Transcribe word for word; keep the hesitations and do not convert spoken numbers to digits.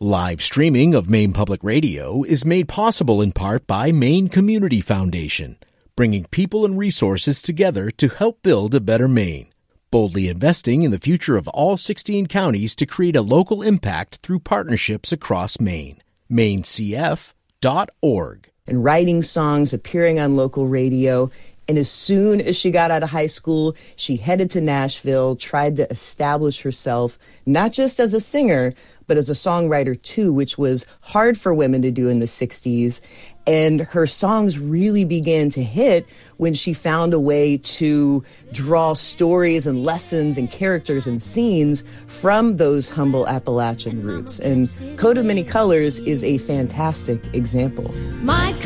Live streaming of Maine Public Radio is made possible in part by Maine Community Foundation, bringing people and resources together to help build a better Maine. Boldly investing in the future of all sixteen counties to create a local impact through partnerships across Maine. maine c f dot org. And writing songs, appearing on local radio. And as soon as she got out of high school, she headed to Nashville, tried to establish herself, not just as a singer, but as a songwriter too, which was hard for women to do in the sixties. And her songs really began to hit when she found a way to draw stories and lessons and characters and scenes from those humble Appalachian roots. And Coat of Many Colors is a fantastic example. My